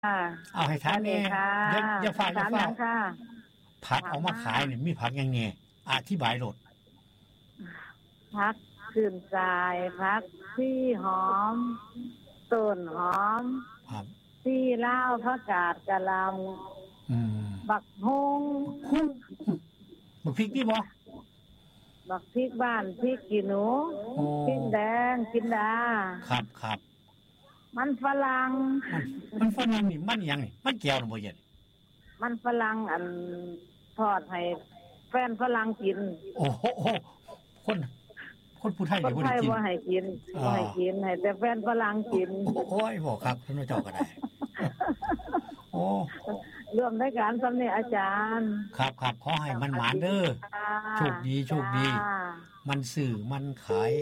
เอาให้ทานแน่อย่าฝากผักออกมาขายเนี่ยมีผักยังไงอธิบายโลดผักขึ้นทรายผักที่หอมต้นหอมครับที่ลาวผักกาดกะหล่ำบักฮงบักพริกนี่บ่บักพริกบ้านพริกขี้หนูพริกแดงกินดาครับมันฝรั่งนี่มันยังนี่มันแก้วน่ะบ่เย็นมันฝรั่งอันทอดให้แฟนฝรั่งกินโอ้โหคนผู้ไทยนี่บ่ได้กินบ่ให้กินให้แต่แฟนฝรั่งกินโอ้ยบ่ครับท่านเจ้าก็ได้โอ้ร่วมในการสำเนียอาจารย์ครับขอให้มันหมานเด้อโชคดีมันซื้อมันขาย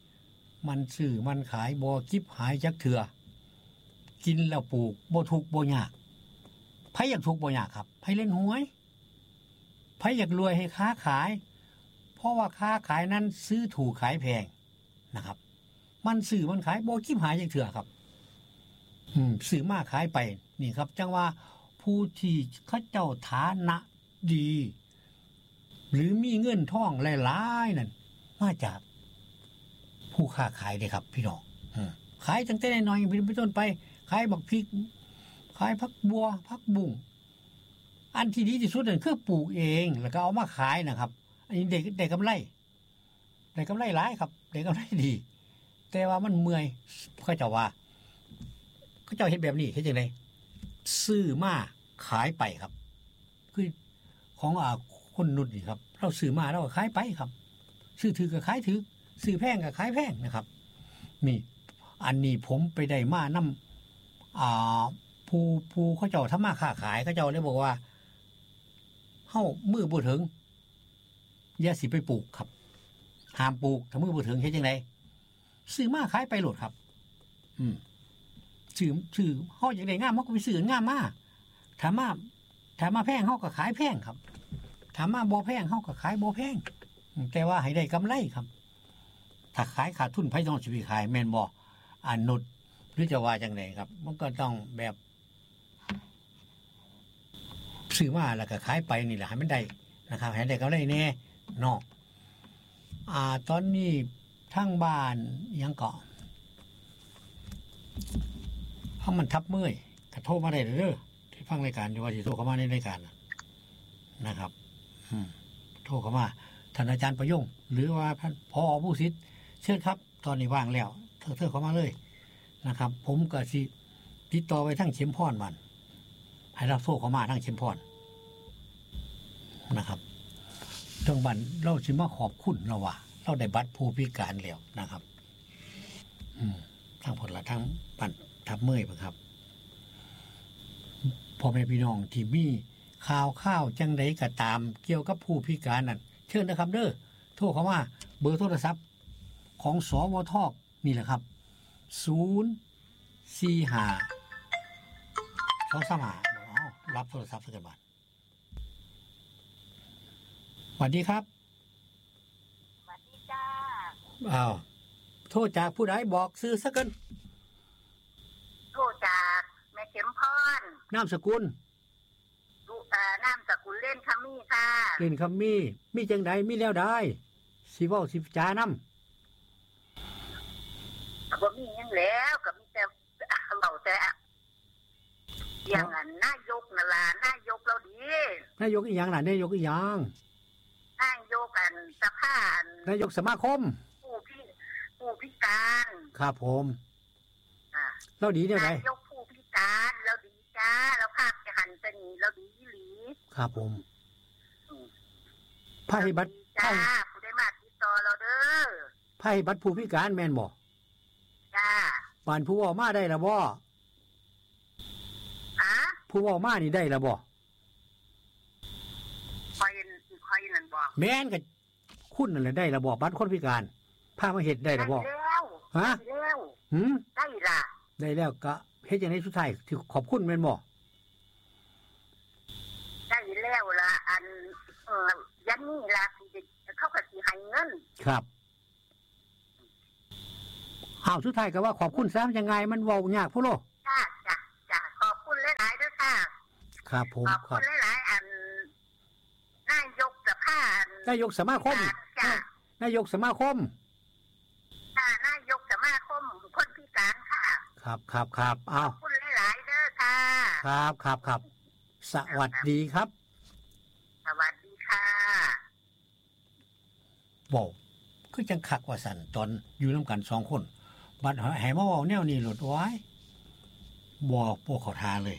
บ่คิบหายจักเทื่อกินแล้วปลูกบ่ทุกข์บ่ยากไผอยากทุกข์บ่ยากครับไผเล่นหวยไผอยากรวยให้ค้าขายเพราะว่าค้าขายนั้นซื้อถูกขายแพงนะครับมันซื้อมันขายบ่คิบหายจักเทื่อครับซื้อมาขายไปนี่ครับจังว่าผู้ที่เขาเจ้าฐานะดีหรือมีเงินทองหลายๆนั่นมาจากผู้ค้าขายเด้ครับพี่น้องขายตั้งแต่น้อยๆเป็นต้นไปขายบักพริกขายผักบัวผักบุ้งอันที่ดีที่สุดนั่นคือปลูกเองแล้วก็เอามาขายนะครับอันนี้ได้กำไรหลายครับได้กำไรดีแต่ว่ามันเมื่อยเขาเจ้าว่าเขาเจ้าเฮ็ดแบบนี้เฮ็ดจังได๋ซื้อมาขายไปครับคือของคนนุชนี่ครับเราซื้อมาเราก็ขายไปครับซื้อถือก็ขายถือซื้อแพงก็ขายแพงนะครับนี่อันนี้ผมไปได้มานำผู้เขาเจ้าทำมาค้าขายเขาเจ้าเลยบอกว่าเฮามือบ่ถึงอย่าสิไปปลูกครับห้ามปลูกถ้ามือบ่ถึงเฮ็ดจังได๋ซื้อมาขายไปโลดครับซื้อเฮาอยากได้งามเฮาก็ไปซื้องามมาถ้ามาแพงเฮาก็ขายแพงครับถ้ามาบ่แพงเฮาก็ขายบ่แพงแต่ว่าให้ได้กำไรครับถ้าขายขาดทุนไผต้องสิไปขายแม่นบ่นุชหรือจะว่าจังได๋ครับมันก็ต้องแบบซื้อมาแล้วก็ขายไปนี่แหละให้มันได้นะครับให้ได้กำไรแน่เนาะตอนนี้ทางบ้านยังเกาะเพราะมันทับเมื่อยก็โทรมาได้เด้อที่ฟังรายการอยู่ว่าสิโทรเข้ามาในรายการนะครับโทรเข้ามาท่านอาจารย์ประยงหรือว่าท่านผอ.ผู้ศิษย์เชิญครับตอนนี้ว่างแล้วเธอเข้ามาเลยนะครับผมก็สิติดต่อไปทั้งเข็มพรมันให้เราโทรเข้ามาทั้งเข็มพรนะครับทางบ้านเราสิมาขอบคุณเราว่าเราได้บัตรผู้พิการแล้วนะครับทั้งผลละทั้งปั่นทับเมื่อยครับพ่อแม่พี่น้องที่มีข่าวจังไดก็ตามเกี่ยวกับผู้พิการนั่นเชิญนะครับเด้อโทรเข้ามาเบอร์โทรศัพท์ของสวทนี่แหละครับ045 235รับโทรศัพท์สักบาทสวัสดีครับสวัสดีจ้าโทษจากผู้ใดบอกซื้อสักกันโทษจากแม่เข็มพรนามสกุลนามสกุลเล่นคัมมี่ค่ะเล่นคัมมี่มีจังไดมีแล้วได้สิเว้าสิจานำบ่มีหยังแล้วก็มีแต่เว้าแต่อย่างนั้นนายกนั่นล่ะนายกเราดีนายกอีหยังล่ะนายกอีหยังนายกสภานายกสมาคมผู้พิการครับผมเราดีได้ไงนายกผู้พิการเราดีจ้าเราภาคจะหันจะหนีเราดีอีหลีครับผมไผบัตรจ้าผู้ได้มาติดต่อเราเด้อไผบัตรผู้พิการแม่นบ่จ้าปานผู้เว้ามาได้ล่ะบ่ผู้เว้ามานี่ได้ล่ะบ่ค่อยนั่นบ่แม่นก็คุณนั่นแหละได้ล่ะบ่บัตรคนพิการพามาเฮ็ดได้ล่ะบ่ฮะได้ล่ะได้แล้วก็เฮ็ดจังได๋สุดท้ายที่ขอบคุณแม่นบ่ได้แล้วล่ะยันนี่ล่ะสิเขาก็สิให้เงินครับสุดท้ายก็ว่าขอบคุณซะยังไงมันเว้ายากพุ่นโลจ้าขอบคุณเลยค่ะครับผมขอบคคุรับณหลายๆอันนายกสภาอันนายกสมาคมจ้ะนายกสมาคมค่ะนายกสมาคมคนพิการค่ะครับอ้าวขอบคุณหลายๆเด้อค่ะครับสวัสดีครับสวัสดีค่ะบอกคือจังคักว่าสั่นตอนอยู่นํกัน2คนบัดให้มาเว้าแนวนี้โลดไว้บ่เข้าท่าเลย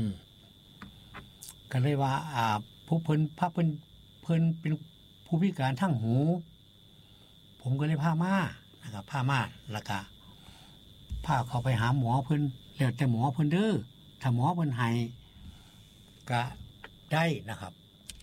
ก็เลยว่าผู้เพิ่นเป็นผู้พิการทางหู ผมก็เลยพามานะครับพามาแล้วก็พาเขาไปหาหมอเพิ่นแล้วแต่หมอเพิ่นเด้อถ้าหมอเพิ่นให้ก็ได้นะครับ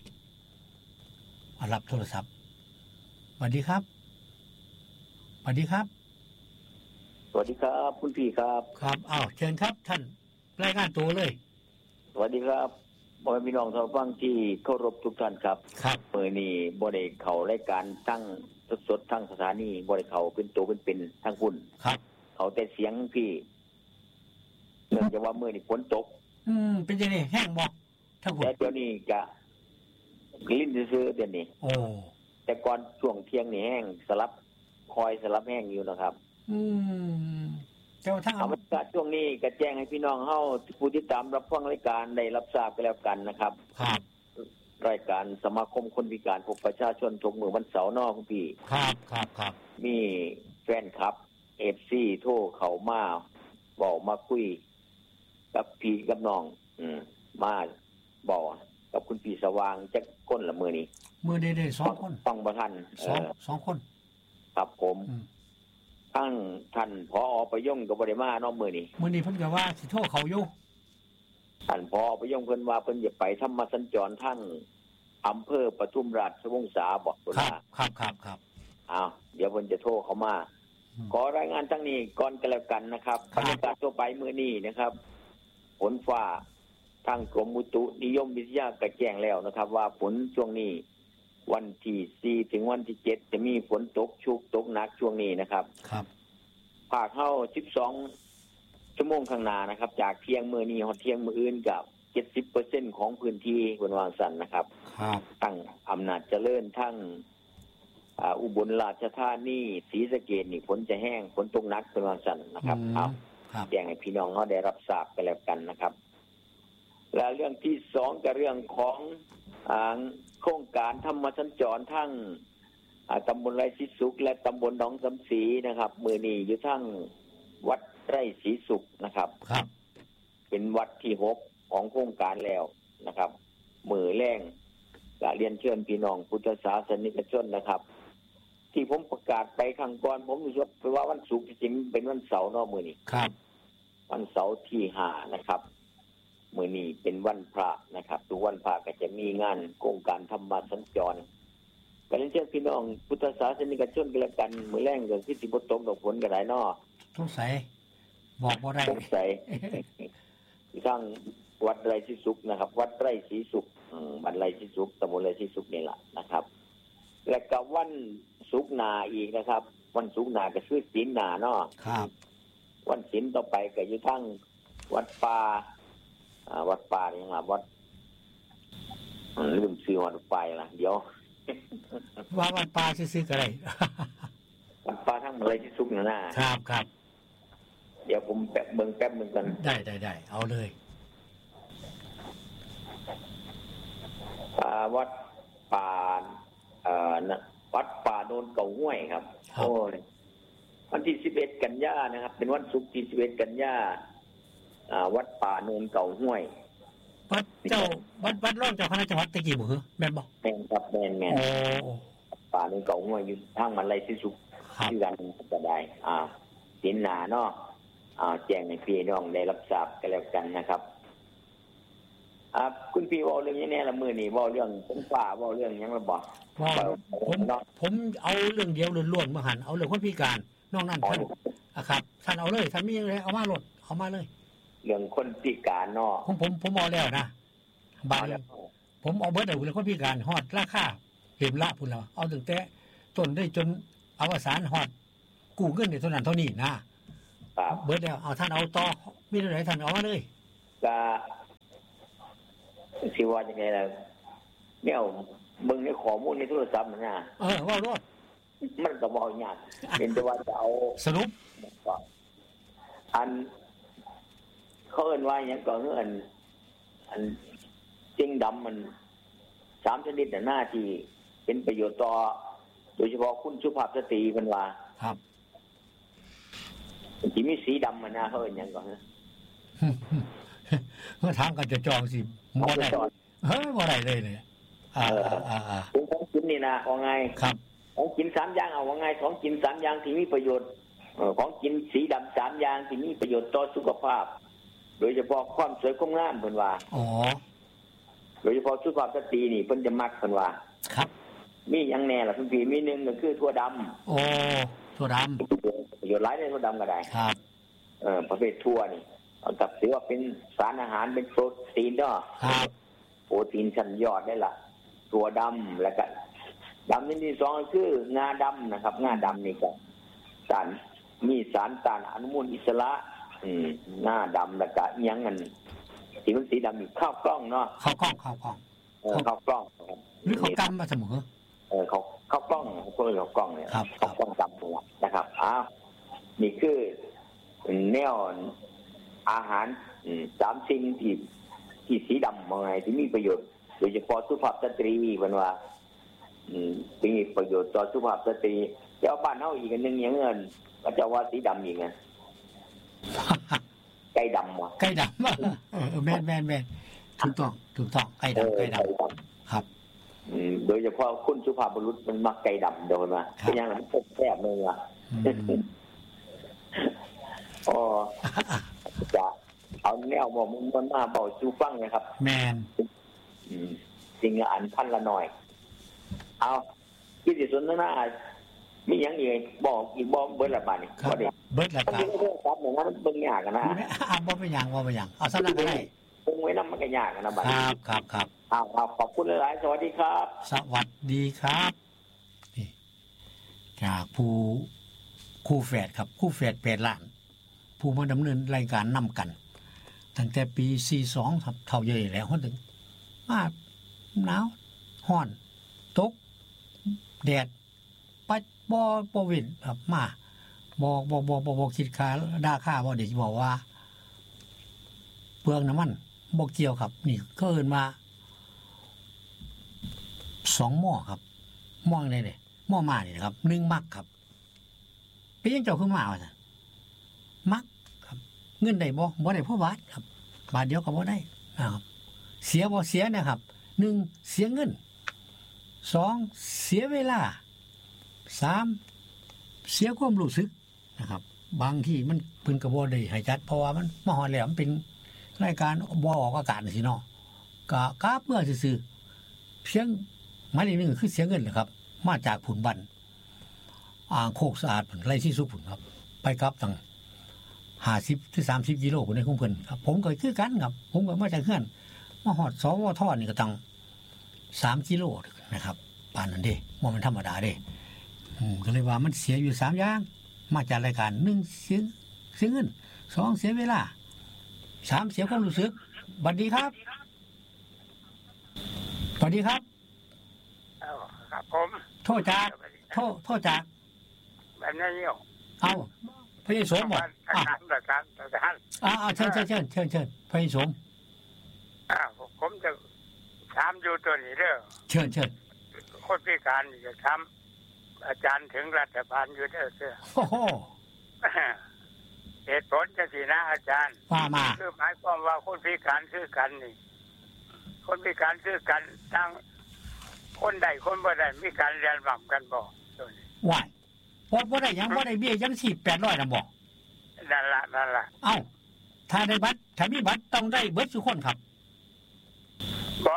รับโทรศัพท์สวัสดีครับสวัสดีครับสวัสดีครับคุณพี่ครับครับอ้าวเชิญครับท่านรายงานตัวเลยสวัสดีครับพ่อแม่พี่น้องชาวฟังที่เคารพทุกท่านครับครับมื้อนี้บ่ได้เข้ารายการทั้งสดๆทั้งสถานีบ่ได้เข้าเป็นตัวเป็นๆทั้งคุณครับเขาแต่เสียงพี่เนื่องจากว่ามื้อนี้ฝนตกเป็นจังได๋แห้งบ่ทั้งคุณแต่เดี๋ยวนี้ก็ลิ้นซื่อๆเดี๋ยวนี้โอ้แต่ก่อนช่วงเที่ยงนี่แห้งสลับแห้งอยู่นะครับแต่ว่าทั้งเอาบรรยากาศช่วงนี้ก็แจ้งให้พี่น้องเฮาผู้ที่ตามรับฟังรายการได้รับทราบกันแล้วกันนะครับครับรายการสมาคมคนพิการพบประชาชนทุกมื้อวันเสาร์เนาะคุณพี่ครับมีแฟนคลับ FC โทรเข้ามาบอกมาคุยกับพี่กับน้องมาบอกกับคุณพี่สว่างจักก้นละมื้อนี้มื้อได้2คนฟังบ่ทัน 2คนครับผมทั้งท่านผอ.ประยงก็บ่ได้มาเนาะมื้อนี้มื้อนี้เพิ่นก็ว่าสิโทรเขาอยู่ท่านผอ.ประยงเพิ่นว่าเพิ่นจะไปธรรมสัญจรทั้งอำเภอปทุมราชวงศาบอกเพิ่นว่าครับอ้าวเดี๋ยวเพิ่นจะโทรเข้ามา ขอรายงานทั้งนี้ก่อนกันแล้วกันนะครับบรรยากาศทั่วไปมื้อนี้นะครับฝนฟ้าทางกรมอุตุนิยมวิทยาก็แจ้งแล้วนะครับ ว่าฝนช่วงนี้วันที่4ถึงวันที่7จะมีฝนตกชุกตกหนักช่วงนี้นะครับครับภาคเฮา12ชั่วโมงข้างหน้านะครับ จากเที่ยงมื้อนี้ฮอดเที่ยงมื้ออื่นกับ 70% ของพื้นที่บนวางสันนะครับครับทั้งอำนาจเจริญทั้งอุบลราชธานีศรีสะเกษนี่ฝนจะแห้งฝนตกหนักเป็นวันสันนะครับครับแจ้งให้พี่น้องเขาได้รับทราบกันแล้วกันนะครับและเรื่องที่2ก็เรื่องของโครงการธรรมสัญจรทั้งตำบลไร่ศรีสุขและตำบลหนองสำศรีนะครับมื้อนี้อยู่ทั้งวัดไร่ศรีสุขนะครับครับเป็นวัดที่6ของโครงการแล้วนะครับมื้อแรงก็เรียนเชิญพี่น้องพุทธศาสนิกชนนะครับที่ผมประกาศไปครั้งก่อนผมรู้สึกว่าวันศุกร์จริงๆเป็นวันเสาร์เนาะมื้อนี้ครับวันเสาร์ที่5นะครับมื้อนี้เป็นวันพระนะครับทุกวันพระก็จะมีงานโครงการธรรมสัญจรก็เรียนเชิญพี่น้องพุทธศาสนิกชนกันแล้วกันมื้อแรงก็สิบ่ตกดอกฝนก็ได้เนาะสงสัยบอกบ่ได้สงสัย ทางวัดไร่ศรีสุขนะครับ วัดไร่ศรีสุขบ้านไร่ศรีสุขตำบลไร่ศรีสุขนี่แหละนะครับ และก็วันศุกร์หน้าอีกนะครับ วันศุกร์หน้าก็คือศีลหน้าเนาะครับวันศีลต่อไปก็อยู่ทั้งวัดป่านี่ล่ะวัดลืมชื่อวัดป่าล่ะเดี๋ยวว่าวันปลาซื่อๆก็ได้วัดป่าทั้งไร่ศรีสุขนั่นนะครับ เดี๋ยวผมแป๊บนึงกันได้เอาเลยวัดป่าวัดป่าโนนเก่าห้วยครับโอ้ยวันที่11กันยายนนะครับเป็นวันศุกร์ที่11กันยายนวัดป่าโนนเก่าห้วยวัดร่องเจ้าคณะจังหวัดตะกี้บ่เหรอแม่นบ่แม่นครับแม่นโอ้ป่าโนนเก่าห้วยอยู่ทางมันไรที่สุขที่กันก็ได้ศีลหน้าเนาะแจ้งให้พี่น้องได้รับทราบกันแล้วกันนะครับคุณพี่เว้าเรื่องนี้แน่ละมื้อนี้เว้าเรื่องฝนฟ้าเว้าเรื่องหยังล่ะบ่ผมเอาเรื่องเดียวล้วนๆมาหันเอาเรื่องคนพิการนอกนั้นท่านครับท่านเอาเลยท่านมีหยังไงเอามาโลดเอามาเลยเรื่องคนพิการเนาะผมเอาแล้วนะบาดผมเอาเบิดเอาเรื่องคนพิการฮอดราคาเห็นละพุ่นแล้วเอาตั้งแต่ต้นได้จนอวสานฮอดกู้เงินได้เท่านั้นเท่านี้นะครับเบิดแล้วเอาท่านเอาต่อมีเท่าไหร่ท่านเอามาเลยก็สิว่าจังได๋ล่ะแนวเบิ่งในข้อมูลในโทรศัพท์มันน่ะเว้าโลดมันก็บ่ยากเป็นแต่ว่าจะเอาสรุปอันเขาเอิ้นว่าหยังก็คืออันจริงดำมัน3ชนิดน่ะหน้าที่เป็นประโยชน์ต่อโดยเฉพาะคุณสุภาพสตรีเพิ่นว่าครับสิมีสีดำมันน่ะเขาเอิ้นหยังก็เมื่อถามกันจะจองสิบ่ได้บ่ได้เลยเนี่ยของกินนี่นะว่าไงครับของกิน3อย่างเอาว่าไงของกิน3อย่างที่มีประโยชน์ของกินสีดำ3อย่างที่มีประโยชน์ต่อสุขภาพโดยเฉพาะความสวยความงามเพิ่นว่าโดยเฉพาะสุภาพสตรีนี่เพิ่นจะมักเพิ่นว่าครับมีหยังแน่ล่ะคุณพี่มีนึงก็คือถั่วดำถั่วดำประโยชน์หลายในถั่วดำก็ได้ครับประเภทถั่วนี่กับถือว่าเป็นสารอาหารเป็นโปรตีนเนาะครับโปรตีนชั้นยอดได้ล่ะถั่วดำแล้วก็ดำที่2ก็คืองาดำนะครับงาดำนี่ก็มีสารต้านอนุมูลอิสระงาดำแล้วก็อีหยังนั่นที่มันสีดำนี่ข้าวกล้องเนาะข้าวกล้องข้าวกล้องหรือข้าวกำมาเสมอข้าวกล้องพวกข้าวกล้องเนี่ยข้าวกล้องดำนะครับนี่คือแนวอาหาร3สิ่งที่สีดำว่าไงที่มีประโยชน์โดยเฉพาะสุภาพสตรีเพิ่นว่ามีประโยชน์ต่อสุภาพสตรีแล้วบ้านเฮาอีกอันนึงอย่างเงินก็จะว่าสีดำอีกไงไก่ดำว่ะไก่ดำแม่นถูกต้องไก่ดำครับโดยเฉพาะคุณสุภาพบุรุษมันมักไก่ดำโดนมาเป็นอย่างนั้นพบแซ่บเลยว่ะจะเอาแนวบ่มันมาเบาสู่ฟังนะครับแม่นจริงอันพันละหน่อยเอาที่สิสนทนามีหยังอีกบอกอีกบ่เบิดละบาดนี่บ่ได้เบิดละครับครับอย่างนั้นเบิ่งยากกันนะบ่เป็นหยังเอาสำนักก็ได้คงไว้นำมันก็ยากกันนะบาดครับขอบคุณหลายๆสวัสดีครับสวัสดีครับนี่จากผู้คู่แฝดครับคู่แฝด8ล้านผู้มาดำเนินรายการนำกันตั้งแต่ปี42ครับเท่าใหญ่แล้วฮอดถึงมาหนาวร้อนตกแดดปัดบ่เว้นครับมาบ่คิดค่าราคาบ่ได้สิบอกว่าเปลืองน้ำมันบ่เกี่ยวครับนี่ก็เอิ้นมา2หม้อครับหม้อใดนี่หม้อมานี่นะครับ1มักครับเป็นจังเจ้าคือมาว่าซั่นมักครับเงินได้บ่ได้พอบาทครับบาทเดียวก็บ่ได้นะครับเสียบ่เสียนะครับ1เสียเงิน2เสียเวลา3เสียความรู้สึกนะครับบางที่มันเพิ่นก็บ่ได้ให้จัดเพราะว่ามันมาฮอดแล้วมันเป็นรายการบ่ออกอากาศจังซี่เนาะก็กราบเมื่อซื่อๆเพียงหมายเลข1คือเสียเงินนะครับมาจากผุนบันโคกสะอาดไร่ที่สุขผุนครับไปกลับตั้ง50ถึง30กิโลพุ่นในของเพิ่นครับผมก็คือกันครับผมก็มาจากเฮือนมาฮอดสวทนี่ก็ตั้ง3กิโลนะครับปานนั้นเด้บ่แม่นธรรมดาเด้ก็เลยว่ามันเสียอยู่3อย่างมาจากรายการ1เสียเงิน2เสียเวลา3เสียความรู้สึกสวัสดีครับครับผมโทษจากแบบนี้อยู่เอ้าพระเยซูบอกประธานเชิญพระเยซูผมจะถามอยู่ตัวนี้เด้อเชิญคนพิการนี่จะถามอาจารย์ถึงรัฐบาลอยู่เด้อโอ้โหเหตุผลจะสินะอาจารย์มาคือหมายความว่าคนพิการคือกันนี่คนพิการคือกันทั้งคนใดคนบ่ได้มีการเรียนรู้กันบ่ตัวนี้ว้ายบ่ได้ยังบ่ได้เบี้ยยังสิ800นำบ่นั่นล่ะเอ้าถ้าได้บัตรถ้ามีบัตรต้องได้เบิดทุกคนครับบ่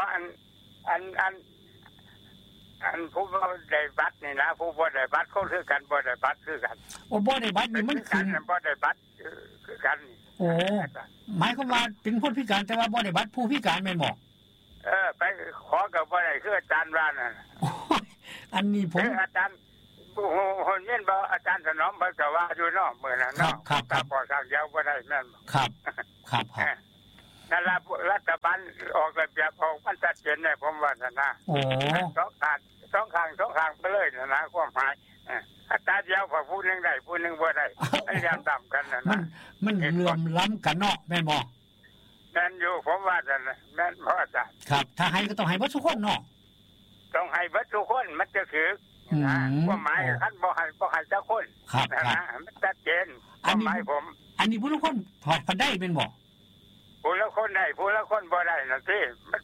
อันผู้บ่ได้บัตรนี่นะผู้บ่ได้บัตรเขาคือกันบ่ได้บัตรคือกันโอ้บ่ได้บัตรนี่มันขึ้นบ่ได้บัตรคือกันนี่โอ้หมายความว่าเป็นคนพิการแต่ว่าบ่ได้บัตรผู้พิการแม่นบ่ไปขอกับบ่ได้คืออาจารย์ว่านั่นอันนี้ผมอาจารย์คนเห็นบ่อาจารย์ถนอมเพิ่นก็ว่าอยู่เนาะมื้อนั้นเนาะครับบ่ทางยาวบ่ได้แม่นครับนั่นล่ะรัฐบาลออกระเบียบออกมันชัดเจนเลยผมว่านะโอ้สองข้างไปเลยนะความหมายอัตราเดียวพอผู้นึงได้ผู้นึงบ่ได้พยายามต่ำกันนะมันเหลื่อมล้ำกันเนาะแม่นบ่แม่นอยู่ผมว่านั่นน่ะแม่นพออาจารย์ครับถ้าให้ก็ต้องให้เบิดทุกคนเนาะต้องให้เบิดทุกคนมันจะคือความหมายคันบ่ให้เจ้าคนนะมันชัดเจนความหมายผมอันนี้ผู้ละคนถอดกันได้แม่นบ่ผู้ละคนได้ผู้ละคนบ่ได้นั่นสิ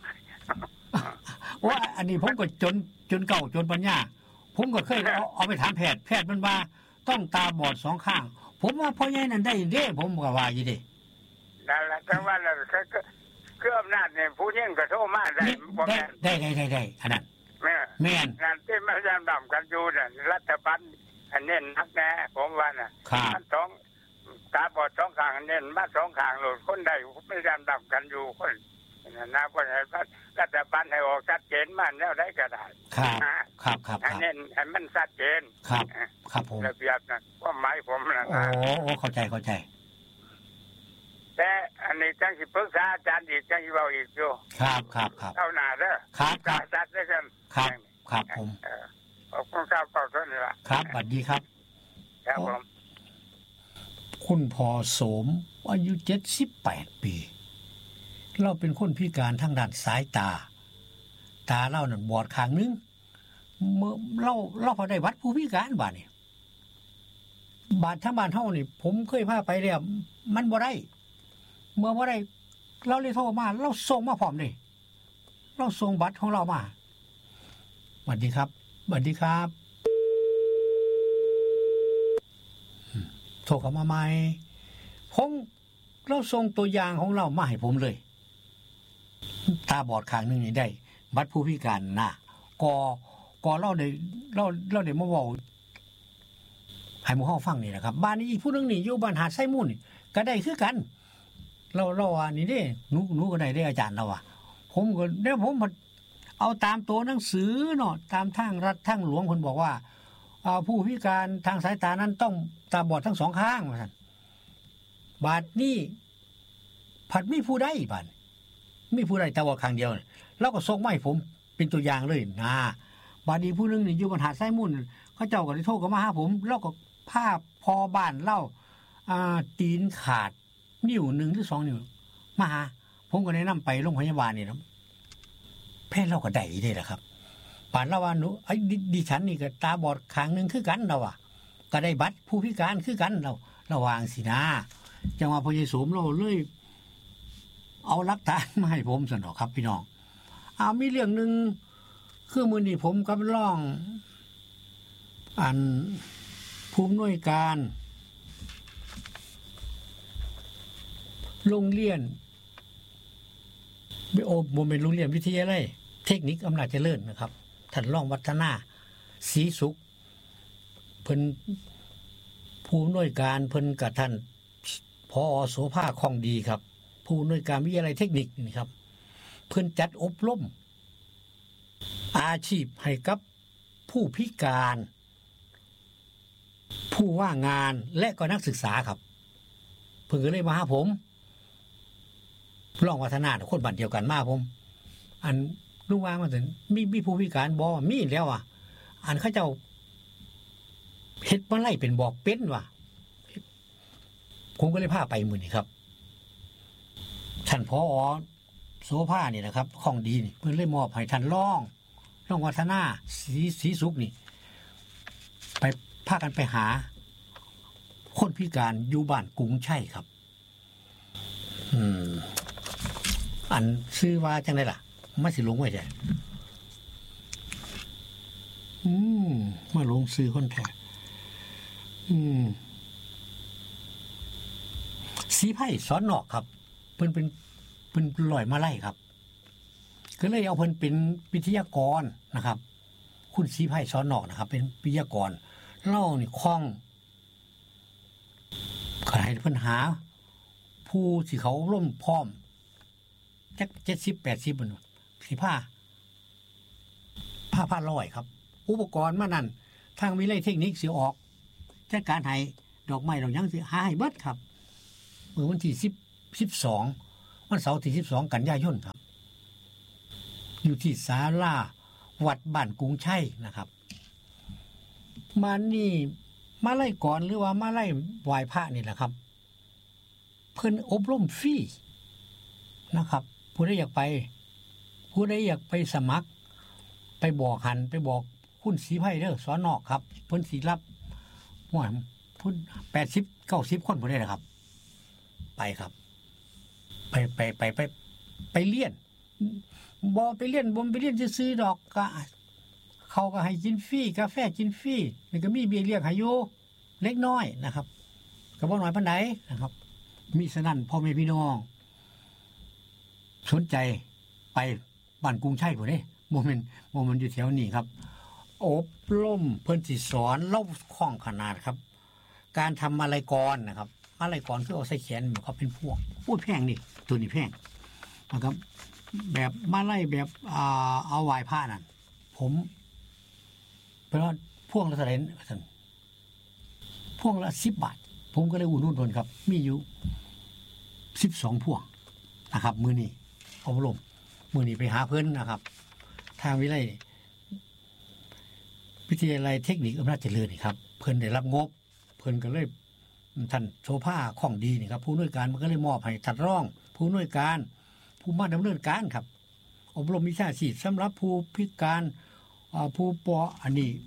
ว่าอันนี้ผมก็จนเก่าจนปัญญาผมก็เคยเอาไปถามแพทย์มันว่าต้องตาบอด2ข้างผมว่าพ่อใหญ่นั่นได้เด้ผมก็ว่าอยู่ดินั่นแหละแต่ว่าคืออำนาจเนี่ยผู้ยิ่งก็โทษมาได้บ่แม่นได้อันนั้นแม่นนั่นที่มันยามดำกันอยู่น่ะรัฐบาลอันเน้นนักแน่ผมว่าน่ะมันต้องตาบอด2ข้างเน้นมา2ข้างโลดคนใดไม่ยามดำกันอยู่คนนะเพราะฉะนั้นรัฐบาลให้ออกชัดเจนมาแล้วได้ก็ได้ครับให้เน้นให้มันชัดเจนครับผมระเบียบนะความหมายผมนะโอ้เข้าใจแต่อันนี้จังสิปรึกษาอาจารย์อีกจังสิเว้าอีกอยู่ครับเอาหน้าเด้อครับจัดด้วยกันครับผมขอบคุณครับขอบคุณนี่ล่ะครับสวัสดีครับครับผมคุณพ่อโสมอายุ78ปีเราเป็นคนพิการทางด้านสายตาเรานั่นบอดข้างนึงเราพอได้วัดผู้พิการบาดนี่บาดทั้งบ้านเฮานี่ผมเคยพาไปแล้วมันบ่ได้เมื่อบ่ได้เราเลยโทรมาเราส่งมาพร้อมนี่เราส่งบัตรของเรามาสวัสดีครับโทรเข้ามาใหม่ผมเราส่งตัวอย่างของเรามาให้ผมเลยตาบอดข้างนึงนี่ได้บัตรผู้พิการนะก็เราได้มาเว้าให้หมู่เฮาฟังนี่นะครับบ้านนี้อีกผู้นึงนี่อยู่บ้านหาดไส้มูลนี่ก็ได้คือกันเราว่านี่เด้หนูก็ได้อาจารย์เราอ่ะผมก็แล้วผมเอาตามตัวหนังสือเนาะตามทางรัฐทางหลวงเพิ่นบอกว่าผู้พิการทางสายตานั้นต้องตาบอดทั้งสองข้างว่าซั่นบาดนี้ผัดมีผู้ใดบาดมีผู้ใดตาบอดข้างเดียวแล้วก็ส่งมาให้ผมเป็นตัวอย่างเลยนะบาดนี้ผู้นึงนี่อยู่บนหาดไส้มูลเขาเจ้าก็ได้โทรเข้ามาหาผมแล้วก็พาพอบ้านเล่าตีนขาดนิ้ว1หรือ2นิ้วมาหาผมก็แนะนำไปโรงพยาบาลนี่นะแพทย์เราก็ได้ได้แหละครับป่านละว่าหนูดิฉันนี่ก็ตาบอดข้างนึงคือกันเราอ่ะก็ได้บัตรผู้พิการคือกันเราระวางสินะจังว่าพระเยซูเราเลยเอาหลักฐานมาให้ผมซั่นเนาะครับพี่น้องมีเรื่องนึงคือมื้อนี้ผมกับร้องผู้อำนวยการโรงเรียนบ่แม่นโรงเรียนวิทยาลัยเทคนิคอำนาจเจริญนะครับท่านรองวัฒนาศรีสุขเพิ่นผู้อำนวยการเพิ่นกับท่านผอ.โสภาคล่องดีครับผู้อำนวยการวิทยาลัยเทคนิคนี่ครับเพิ่นจัดอบรมอาชีพให้กับผู้พิการผู้ว่างงานและก็นักศึกษาครับเพิ่นก็เลยมาหาผมรองวัฒนาคนบ้านเดียวกันมาผมอันลุงว่ามาถึงมีผู้พิการบ่มีแล้วอ่ะอันเขาเจ้าเฮ็ดมาไล่เป็นบอกเป็นว่ะผมก็เลยพาไปมื้อนี้ครับท่านผอ.โสภานี่นะครับของดีนี่เพิ่นเลยมอบให้ท่านรองวัฒนาศรีสุขนี่ไปพากันไปหาคนพิการอยู่บ้านกรุงชัยครับอันชื่อว่าจังได๋ล่ะมาสิลงไว้จ้ะมาลงซื้อคนแท้สีไผ่สอนนอกครับเพิ่นลอยมาไล่ครับก็เลยเอาเพิ่นเป็นวิทยากรนะครับคุณสีไผ่สอนนอกนะครับเป็นวิทยากรเล่านี่คล่องก็ให้เพิ่นหาผู้ที่เขาร่วมพร้อมจัก70-80บ่สิผ้าร้อยครับอุปกรณ์มานั่นทางวิทยาลัยเทคนิคสิออกจัดการให้ดอกไม้ดอกหยังสิหาให้เบิดครับเมื่อวันที่12 วันเสาร์ที่12กันยายนครับอยู่ที่ศาลาวัดบ้านกรุงชัยนะครับมานี่มาไล่ก่อนหรือว่ามาไล่ไหว้พระนี่แหละครับเพิ่นอบรมฟรีนะครับผู้ใดอยากไปสมัครไปบอกหันไปบอกคุณศรีไพเด้อสอนอกครับเพิ่นสิรับว่าพุ่น80 90คนบ่ได้นะครับไปครับไปเรียนบ่ไปเรียนบ่ไปเรียนซื่อๆดอกก็เขาก็ให้กินฟรีกาแฟกินฟรีแล้วก็มีเบี้ยเลี้ยงให้อยู่เล็กน้อยนะครับก็บ่น้อยปานใดนะครับมีฉะนั้นพ่อแม่พี่น้องสนใจไปบ้านกรุงชัยพุ่นเด้บ่แม่นอยู่แถวนี้ครับอบรมเพิ่นสิสอนเล่าคล่องขนาดครับการทำมาลัยกรนะครับมาลัยกรคือเอาใส่แขนเขาเป็นพวกพูดแพงนี่ตัวนี้แพงนะครับแบบมาลัยแบบเอาไหว้พระนั่นผมเพราะว่าพวงละเท่าไหร่ท่านพวงละ10 บาทผมก็เลยอุ่นนุ่นทนครับมีอยู่12พวงนะครับมื้อนี้อบรมมื้อนี้ไปหาเพิ่นนะครับทางวิทยาลัยเทคนิคอำนาจเจริญนี่ครับเพิ่นได้รับงบเพิ่นก็เลยท่านโชภาคล่องดีนี่ครับผู้อำนวยการมันก็เลยมอบให้ท่านรองผู้อำนวยการผู้มาดำเนินการครับอบรมวิชาชีพสำหรับผู้พิการผู้ปออันนี้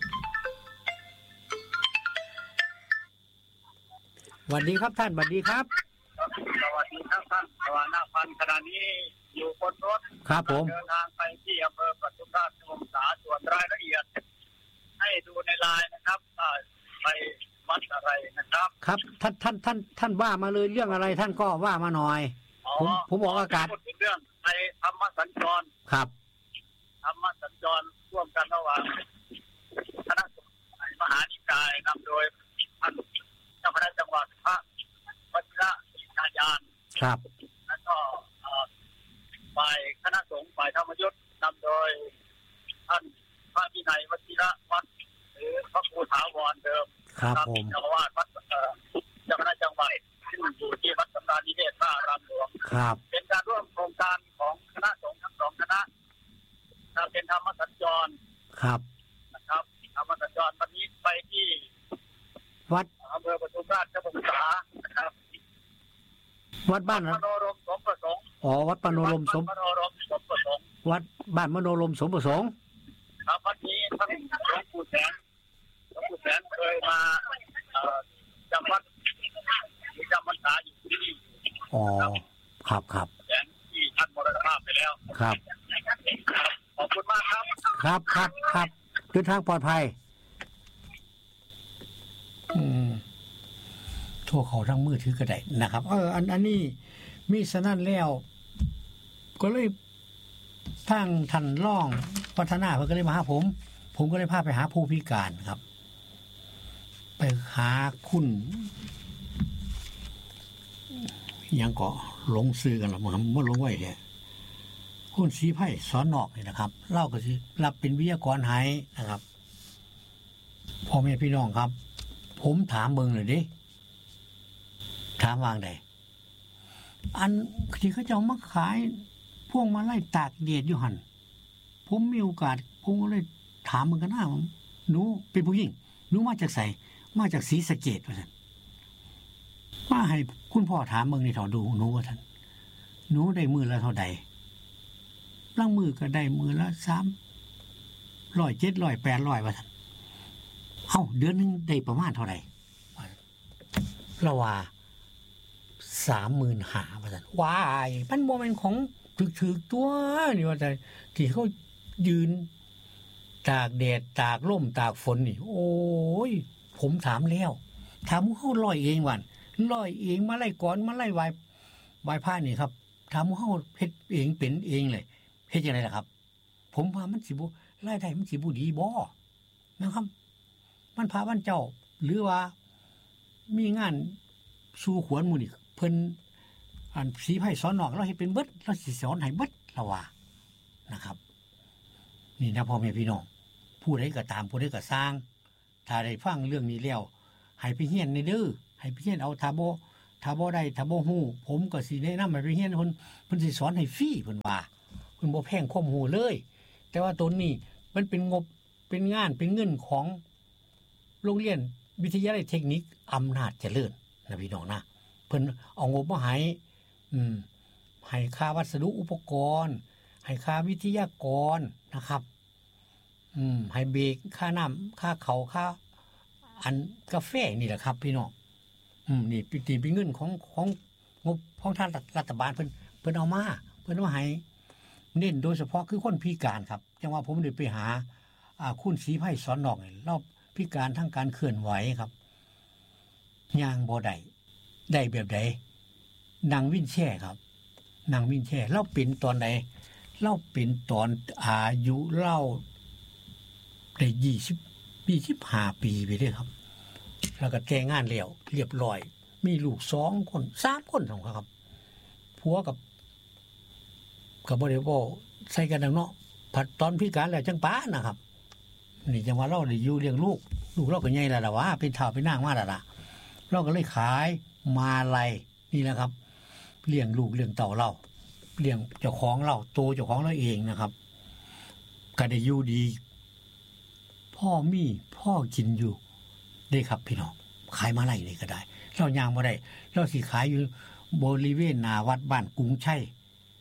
สวัสดีครับท่านสวัสดีครับสวัสดีครับท่านสวรรณพันธ์ขณะนี้อยู่บนรถครับผมเดินทางไปที่อำเภอปทุมราชสงขลาส่วนรายละเอียดให้ดูในไลน์นะครับไปวัดอะไรนะครับครับท่านว่ามาเลยเรื่องอะไรท่านก็ว่ามาหน่อยผมบอกอากาศเรื่องในธรรมสัญจรครับธรรมสัญจรร่วมกันระหว่างคณะสงฆ์มหานิกายนำโดยท่านเจ้าคณะจังหวัดพระวชิระศรีชายานครับแล้วก็ฝ่ายคณะสงฆ์ฝ่ายธรรมยุทธ์นำโดยท่านพระวินัยวชิระวัดหรือพระครูถาวรเดิมครับผมเจ้าอาวาสวัดเจ้าคณะจังหวัดที่อยู่ที่วัดสำราญนิเทศพระอารามหลวงครับเป็นการร่วมโครงการของคณะสงฆ์ทั้งสองคณะเป็นธรรมสัญจรครับนะครับธรรมสัญจรวันนี้ไปที่วัดอำเภอปทุมราชสงขลานะครับวัดบ้านมโนรมสมประสงค์วัดมโนรมสมประสงค์วัดบ้านมโนรมสมประสงค์ครับวันนี้ท่านหลวงปู่แสนเคยมาจำวัดจำพรรษาอยู่ที่นี่ครับแสนที่ท่านมรณภาพไปแล้วครับขอบคุณมากครับครับเดินทางปลอดภัยโทรเขาทั้งมือถือก็ได้นะครับอันนี้มีสนั่นแล้วก็เลยทางท่านร่องพัฒนาเพิ่นก็เลยมาหาผมก็เลยพาไปหาผู้พิการครับไปหาคุณยังก็หลงซื้อกันละมันหลงไว้เนี่ยคุณศรีไพสอนนอกนี่นะครับเล่าก็สิรับเป็นวิทยากรให้นะครับพ่อแม่พี่น้องครับผมถามเบิ่งเลยดิถามวางได้อันที่เขาจะมาขายพวกมาไล่ตากแดดอยู่หั่นผมมีโอกาสผมก็เลยถามมันกันหน้าหนูเป็นผู้หญิงหนูมาจากไสมาจากศรีสะเกษว่าซั่นมาให้คุณพ่อถามเบิ่งนี่เถาดูหนูว่าท่านหนูได้มื้อละเท่าใดลางมื้อก็ได้มื้อละ300 700 800ว่าซั่นเดือนนึงได้ประมาณเท่าใดละว่า 35,000 ว่าซั่นว้ายมันบ่แม่นของถึกๆตัวนี่ว่าแต่ที่เขายืนตากแดดตากลมตากฝนนี่โอ้ยผมถามแล้วถามเฮาลอยเองวันลอยเองมาไล่ก่อนมาไล่ไหว้พระนี่ครับถามเฮาเฮ็ดเองเป็นเองเลยเฮ็ดจังได๋ล่ะครับผมว่ามันสิบ่รายได้มันสิบ่ดีบ่นะครับมันพาวันเจ้าหรือว่ามีงานสู่ขวนหมู่นี่เพิ่นอันศรีไพสอนนอกเราเฮ็ดเป็นเบิดเราสิสอนให้เบิดละว่านะครับนี่นะพ่อแม่พี่น้องผู้ใดก็ตามผู้ใดก็สร้างถ้าได้ฟังเรื่องนี้แล้วให้ไปเรียนในเด้อให้ไปเรียนเอาถ้าบ่ถ้าบ่ได้ถ้าบ่ฮู้ผมก็สิแนะนำให้ไปเรียนเพิ่นสิสอนให้ฟรีเพิ่นว่าเพิ่นบ่แพงความรู้เลยแต่ว่าตัวนี้มันเป็นงบเป็นงานเป็นเงินของโรงเรียนวิทยาลัยเทคนิคอำนาจเจริญนะพี่น้องนะเพิ่นเอางบมาให้ค่าวัสดุอุปกรณ์ให้ค่าวิทยากรนะครับให้เบรกค่าน้ำค่าเขาค่าอันกาแฟนี่แหละครับพี่น้องนี่เป็นเงินของงบของทางรัฐบาลเพิ่นเอามาให้เน้นโดยเฉพาะคือคนพิการครับจังว่าผมได้ไปหาคุณศรีไพศรนอกรอบพิการทางการเคลื่อนไหวครับย่างบ่ได้แบบใดนั่งวินแชร์ครับนั่งวินแชร์เราเป็นตอนไหนเราเป็นตอนอายุเราได้25 ปีไปเลยครับแล้วก็แต่งงานแล้วเรียบร้อยมีลูก2 คน3 คนของเขาครับผัวกับบ่ได้บ่ใส่กันเนาะผัดตอนพิการแล้วจังป้านะครับนี่จังว่าเราได้อยู่เลี้ยงลูกเราก็ใหญ่แล้วล่ะว่าเป็นเฒ่าเป็นนางมาแล้วล่ะเราก็เลยขายมาลัยนี่แหละครับเลี้ยงลูกเลี้ยงเต่าเราเลี้ยงเจ้าของเราโตเจ้าของเราเองนะครับก็ได้อยู่ดีพ่อมีพ่อกินอยู่ได้ครับพี่น้องขายมาลัยนี่ก็ได้เราย่างบ่ได้เราสิขายอยู่บริเวณหน้าวัดบ้านกรุงชัย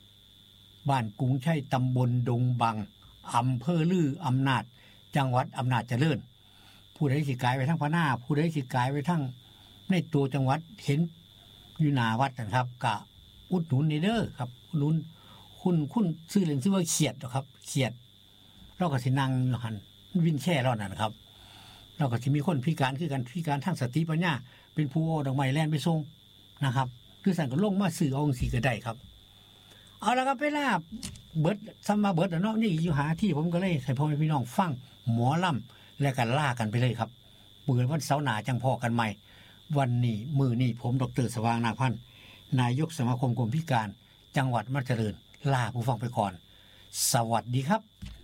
ตำบลดงบังอำเภอลืออำนาจจังหวัดอำนาจเจริญผู้ใดสิขายไปทางพะหน้าผู้ใดสิขายไปทางในตัวจังหวัดเห็นอยู่หน้าวัดนะครับก็อุดหนุนเด้อครับอุดหนุนคุณชื่อเล่นชื่อว่าเขียดครับเขียดเราก็สินั่งหันวินแช่เรานั่นนะครับเราก็สิมีคนพิการคือกันพิการทางสติปัญญาเป็นผู้เอาดอกไม้แล่นไปส่งนะครับคือสั่นก็ลงมาซื้อเอาจังซี่ก็ได้ครับเอาละครับเวลาเบิดซ้ำมาเบิดแล้วเนาะนี่อยู่หาที่ผมก็เลยให้พ่อแม่พี่น้องฟังหมอลำและกันล่ากันไปเลยครับมื้อวันเสาร์หน้าจังพอกันใหม่วันนี้มื้อนี้ผมดร.สว่างนาคพันธ์นายกสมาคมคนพิการจังหวัดอำนาจเจริญลาผู้ฟังไปก่อนสวัสดีครับ